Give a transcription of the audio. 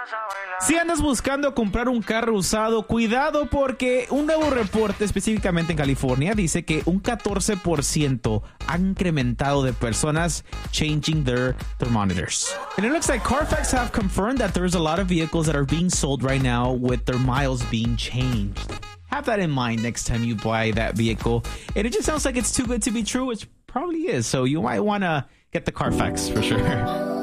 Si andas buscando comprar un carro usado, cuidado porque un nuevo reporte específicamente en California dice que un 14% ha incrementado de personas changing their thermometers. And it looks like Carfax have confirmed that there's a lot of vehicles that are being sold right now with their miles being changed. Have that in mind next time you buy that vehicle. And it just sounds like it's too good to be true, which probably is. So you might want to get the Carfax for sure.